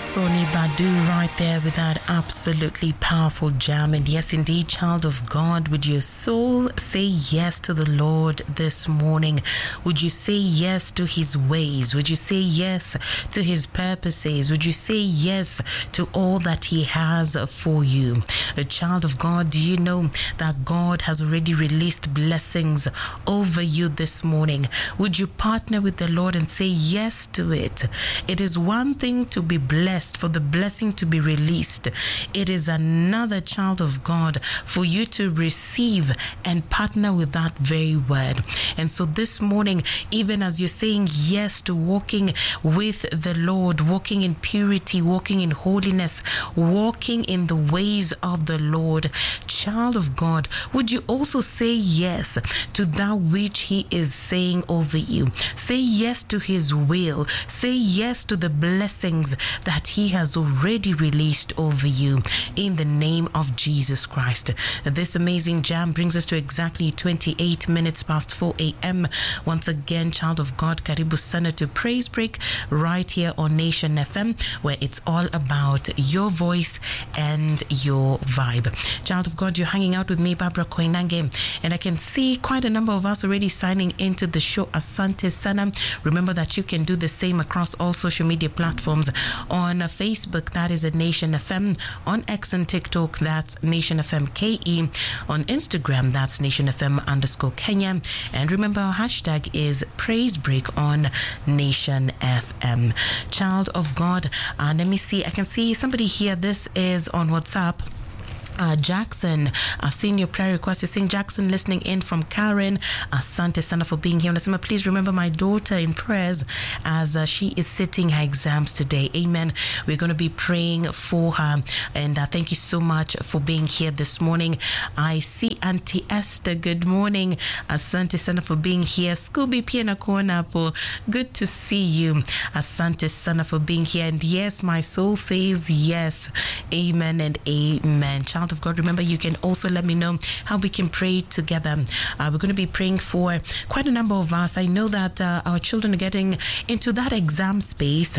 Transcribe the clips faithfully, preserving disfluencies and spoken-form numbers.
Sonny Badu right there with that absolutely powerful jam. And yes, indeed, child of God, would your soul say yes to the Lord this morning? Would you say yes to his ways? Would you say yes to his purposes? Would you say yes to all that he has for you? A child of God, do you know that God has already released blessings over you this morning? Would you partner with the Lord and say yes to it? It is one thing to be blessed, for the blessing to be released. It is another, child of God, for you to receive and partner with that very word. And so this morning, even as you're saying yes to walking with the Lord, walking in purity, walking in holiness, walking in the ways of the Lord, child of God, would you also say yes to that which he is saying over you? Say yes to his will. Say yes to the blessings that he has already released over you in the name of Jesus Christ. This amazing jam brings us to exactly twenty-eight minutes past four a.m. Once again, child of God, Karibu Sana to Praise Break right here on Nation F M, where it's all about your voice and your vibe. Child of God, you're hanging out with me, Barbara Koinange, and I can see quite a number of us already signing into the show. Asante Sana. Remember that you can do the same across all social media platforms. On Facebook, that is at Nation F M. On X and TikTok, that's Nation F M K E. On Instagram, that's Nation F M underscore Kenya. And remember, our hashtag is Praise Break on Nation F M. Child of God, uh, let me see. I can see somebody here. This is on WhatsApp. Uh, Jackson, I've seen your prayer request. You're saying, Jackson, listening in from Karen. Asante Sana for being here. Nasema, please remember my daughter in prayers as uh, she is sitting her exams today. Amen. We're going to be praying for her. And uh, thank you so much for being here this morning. I see Auntie Esther. Good morning. Asante Sana for being here. Scooby Piena Cornapo. Good to see you. Asante Sana for being here. And yes, my soul says yes. Amen and amen. Child of God, remember, you can also let me know how we can pray together. Uh, we're going to be praying for quite a number of us. I know that uh, our children are getting into that exam space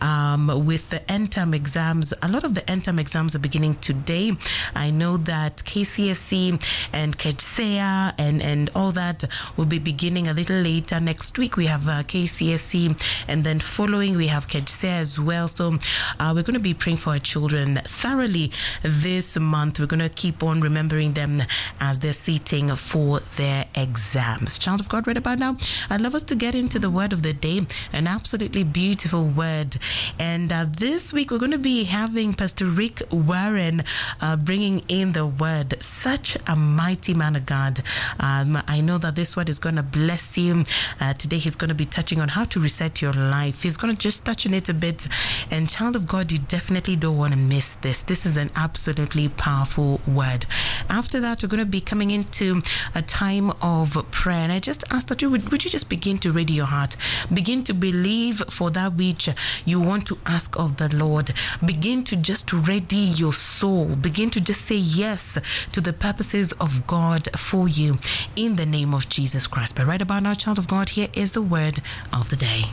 um, with the end term exams. A lot of the end term exams are beginning today. I know that K C S E and K J S E A and, and all that will be beginning a little later. Next week, we have uh, K C S E, and then following, we have K J S E A as well. So uh, we're going to be praying for our children thoroughly this month. We're going to keep on remembering them as they're sitting for their exams. Child of God, right about now, I'd love us to get into the word of the day, an absolutely beautiful word. And uh, this week, we're going to be having Pastor Rick Warren uh, bringing in the word. Such a mighty man of God. Um, I know that this word is going to bless you. Uh, today, he's going to be touching on how to reset your life. He's going to just touch on it a bit. And child of God, you definitely don't want to miss this. This is an absolutely powerful word. After that, we're going to be coming into a time of prayer. And I just ask that you would, would you just begin to ready your heart. Begin to believe for that which you want to ask of the Lord. Begin to just ready your soul. Begin to just say yes to the purposes of God for you in the name of Jesus Christ. But right about now, child of God, here is the word of the day.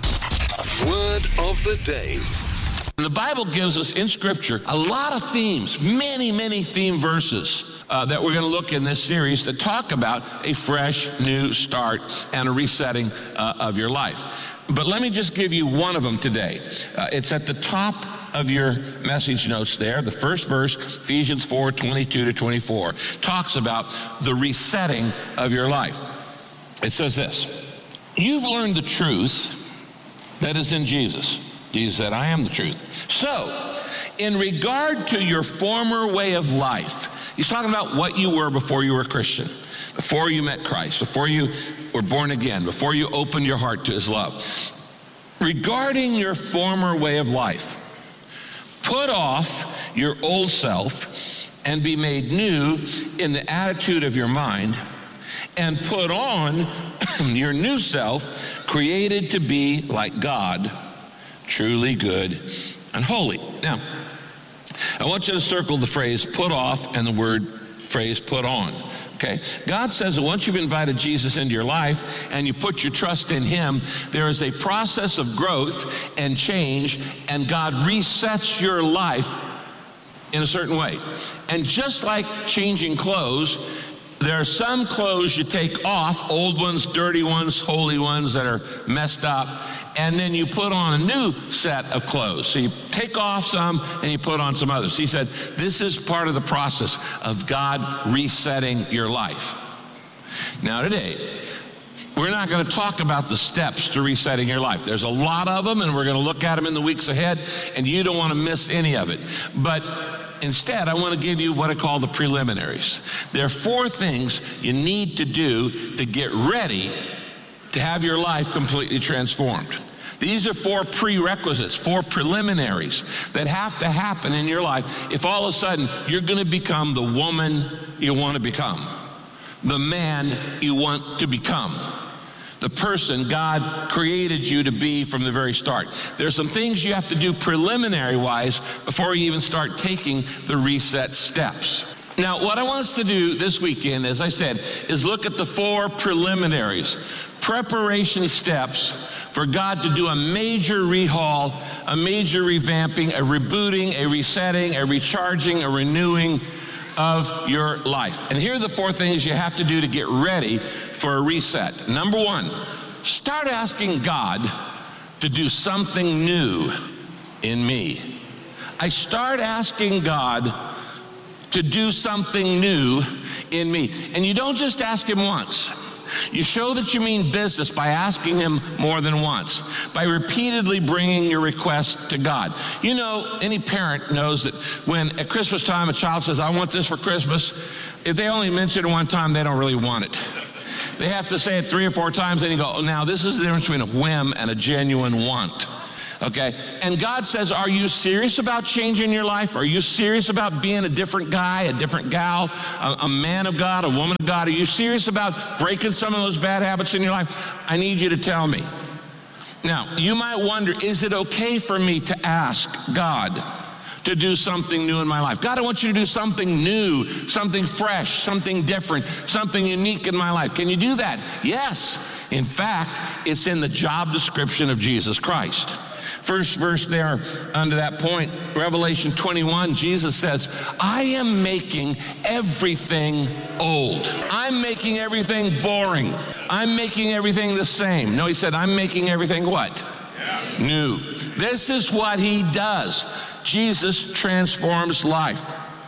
Word of the day. The Bible gives us in Scripture a lot of themes, many, many theme verses uh, that we're going to look in this series that talk about a fresh new start and a resetting uh, of your life. But let me just give you one of them today. Uh, it's at the top of your message notes there. The first verse, Ephesians four, twenty-two to twenty-four, talks about the resetting of your life. It says this: you've learned the truth that is in Jesus. Jesus said, I am the truth. So, in regard to your former way of life, he's talking about what you were before you were a Christian, before you met Christ, before you were born again, before you opened your heart to his love. Regarding your former way of life, put off your old self and be made new in the attitude of your mind, and put on your new self, created to be like God, truly good and holy. Now, I want you to circle the phrase put off and the word phrase put on. Okay, God says that once you've invited Jesus into your life and you put your trust in him, there is a process of growth and change, and God resets your life in a certain way. And just like changing clothes, there are some clothes you take off, old ones, dirty ones, holy ones that are messed up, and then you put on a new set of clothes. So you take off some and you put on some others. He said, this is part of the process of God resetting your life. Now today, we're not going to talk about the steps to resetting your life. There's a lot of them, and we're going to look at them in the weeks ahead, and you don't want to miss any of it. But instead, I want to give you what I call the preliminaries. There are four things you need to do to get ready to have your life completely transformed. These are four prerequisites, four preliminaries that have to happen in your life if all of a sudden you're going to become the woman you want to become, the man you want to become, the person God created you to be from the very start. There's some things you have to do preliminary-wise before you even start taking the reset steps. Now, what I want us to do this weekend, as I said, is look at the four preliminaries, preparation steps for God to do a major rehaul, a major revamping, a rebooting, a resetting, a recharging, a renewing of your life. And here are the four things you have to do to get ready for a reset. Number one, start asking God to do something new in me. I start asking God to do something new in me. And you don't just ask him once. You show that you mean business by asking him more than once, by repeatedly bringing your request to God. You know, any parent knows that when at Christmas time a child says, I want this for Christmas, if they only mention it one time, they don't really want it. They have to say it three or four times, and you go, oh, now this is the difference between a whim and a genuine want. Okay, and God says, are you serious about changing your life? Are you serious about being a different guy, a different gal, a, a man of God, a woman of God? Are you serious about breaking some of those bad habits in your life? I need you to tell me. Now, you might wonder, is it okay for me to ask God to do something new in my life? God, I want you to do something new, something fresh, something different, something unique in my life. Can you do that? Yes. In fact, it's in the job description of Jesus Christ. First verse there under that point, Revelation twenty-one, Jesus says, I am making everything old. I'm making everything boring. I'm making everything the same. No, he said, I'm making everything what? Yeah. New. This is what he does. Jesus transforms life.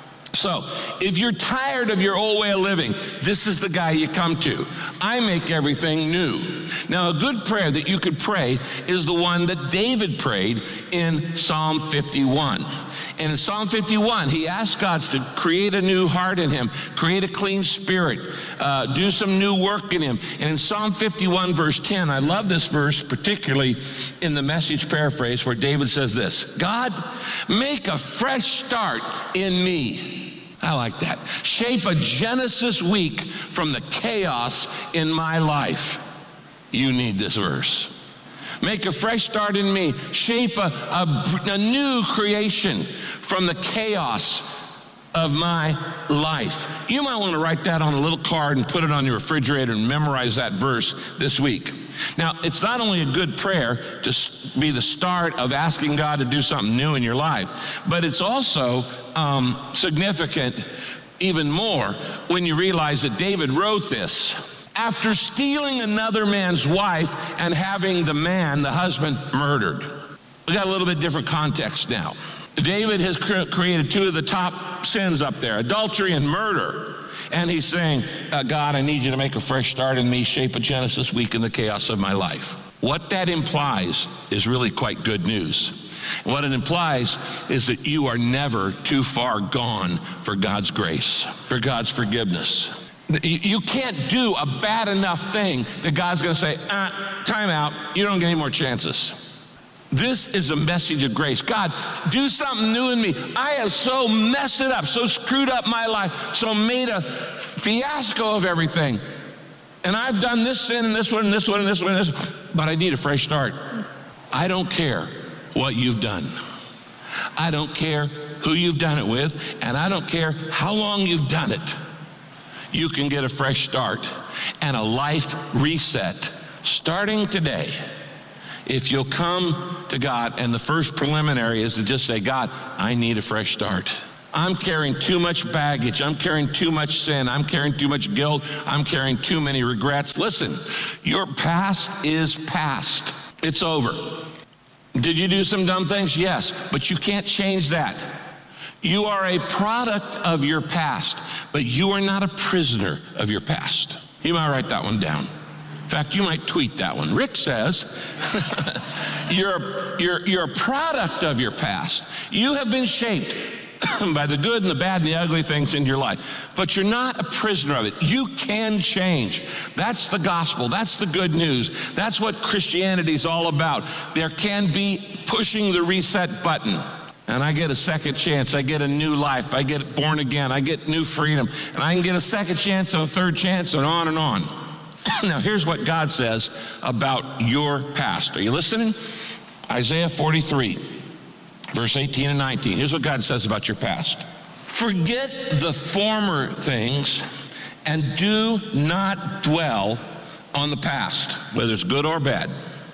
So, if you're tired of your old way of living, this is the guy you come to. I make everything new. Now, a good prayer that you could pray is the one that David prayed in Psalm fifty-one. And in Psalm fifty-one, he asked God to create a new heart in him, create a clean spirit, uh, do some new work in him. And in Psalm fifty-one, verse ten, I love this verse, particularly in the Message paraphrase, where David says this, God, make a fresh start in me. I like that. Shape a Genesis week from the chaos in my life. You need this verse. Make a fresh start in me. Shape a, a, a new creation from the chaos of my life. You might want to write that on a little card and put it on your refrigerator and memorize that verse this week. Now, it's not only a good prayer to be the start of asking God to do something new in your life, but it's also um, significant even more when you realize that David wrote this after stealing another man's wife and having the man, the husband, murdered. We got a little bit different context now. David has cre- created two of the top sins up there, adultery and murder. And he's saying, uh, God, I need you to make a fresh start in me, shape a Genesis week in the chaos of my life. What that implies is really quite good news. What it implies is that you are never too far gone for God's grace, for God's forgiveness. You can't do a bad enough thing that God's going to say, uh, time out, you don't get any more chances. This is a message of grace. God, do something new in me. I have so messed it up, so screwed up my life, so made a fiasco of everything. And I've done this sin and this one and this one and this one and this one, but I need a fresh start. I don't care what you've done. I don't care who you've done it with, and I don't care how long you've done it. you can get a fresh start and a life reset starting today. If you'll come to God, and the first preliminary is to just say, God, I need a fresh start. I'm carrying too much baggage. I'm carrying too much sin. I'm carrying too much guilt. I'm carrying too many regrets. Listen, your past is past. It's over. Did you do some dumb things? Yes, but you can't change that. You are a product of your past, but you are not a prisoner of your past. You might write that one down. In fact, you might tweet that one. Rick says, you're, you're, you're a product of your past. You have been shaped by the good and the bad and the ugly things in your life, but you're not a prisoner of it. You can change. That's the gospel. That's the good news. That's what Christianity is all about. There can be pushing the reset button, and I get a second chance. I get a new life. I get born again. I get new freedom, and I can get a second chance and a third chance and on and on. Now, here's what God says about your past. Are you listening? Isaiah forty-three. Verse eighteen and nineteen. Here's what God says about your past. Forget the former things and do not dwell on the past, whether it's good or bad.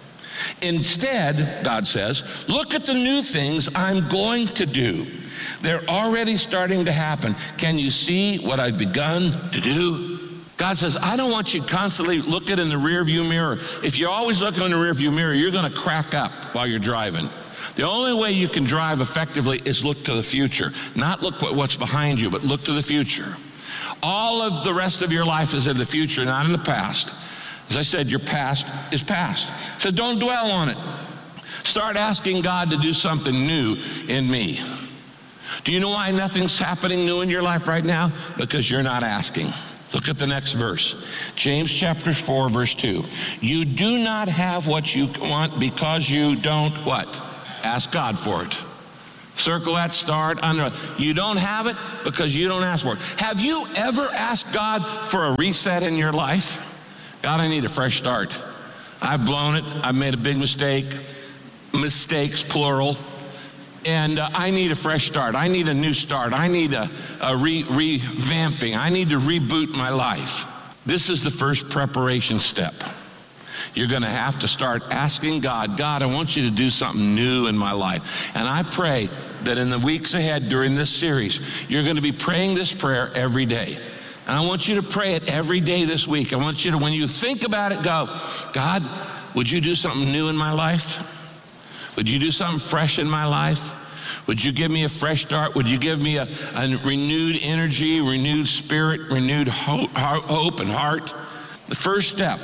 Instead, God says, look at the new things I'm going to do. They're already starting to happen. Can you see what I've begun to do? God says, I don't want you constantly looking in the rearview mirror. If you're always looking in the rearview mirror, you're going to crack up while you're driving. The only way you can drive effectively is look to the future. Not look at what's behind you, but look to the future. All of the rest of your life is in the future, not in the past. As I said, your past is past. So don't dwell on it. Start asking God to do something new in me. Do you know why nothing's happening new in your life right now? Because you're not asking. Look at the next verse. James chapter four, verse two. You do not have what you want because you don't what? Ask God for it. Circle that, start, under. You don't have it because you don't ask for it. Have you ever asked God for a reset in your life? God, I need a fresh start. I've blown it. I've made a big mistake. Mistakes, plural. And uh, I need a fresh start. I need a new start. I need a, a re- revamping. I need to reboot my life. This is the first preparation step. You're going to have to start asking God, God, I want you to do something new in my life. And I pray that in the weeks ahead during this series, you're going to be praying this prayer every day. And I want you to pray it every day this week. I want you to, when you think about it, go, God, would you do something new in my life? Would you do something fresh in my life? Would you give me a fresh start? Would you give me a, a renewed energy, renewed spirit, renewed hope, hope and heart? The first step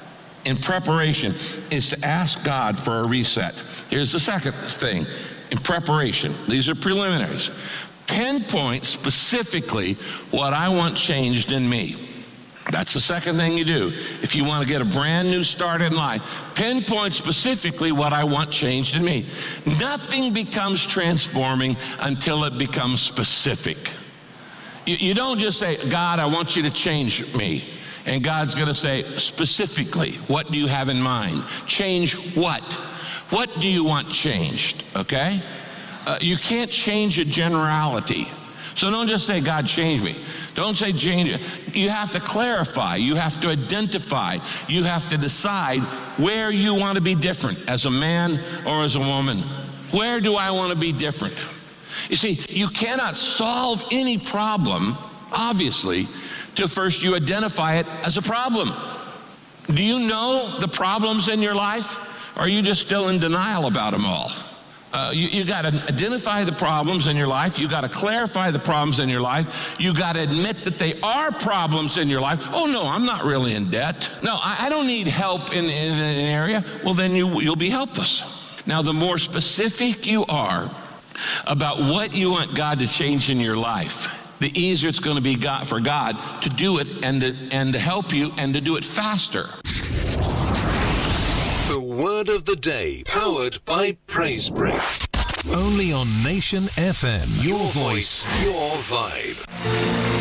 in preparation is to ask God for a reset. Here's the second thing in preparation. These are preliminaries. Pinpoint specifically what I want changed in me. That's the second thing you do. If you want to get a brand new start in life, pinpoint specifically what I want changed in me. Nothing becomes transforming until it becomes specific. You, you don't just say, God, I want you to change me. And God's going to say, specifically, what do you have in mind? Change what? What do you want changed, okay? Uh, you can't change a generality. So don't just say, God, change me. Don't say change it. You have to clarify. You have to identify. You have to decide where you want to be different as a man or as a woman. Where do I want to be different? You see, you cannot solve any problem, obviously, till first you identify it as a problem. Do you know the problems in your life? Or are you just still in denial about them all? Uh, you you got to identify the problems in your life. You got to clarify the problems in your life. You got to admit that they are problems in your life. Oh, no, I'm not really in debt. No, I, I don't need help in, in, in an area. Well, then you, you'll be helpless. Now, the more specific you are about what you want God to change in your life, the easier it's going to be God, for God to do it and to, and to help you and to do it faster. The word of the day, powered by Praise Break. Only on Nation F M. Your, Your voice, voice, your vibe.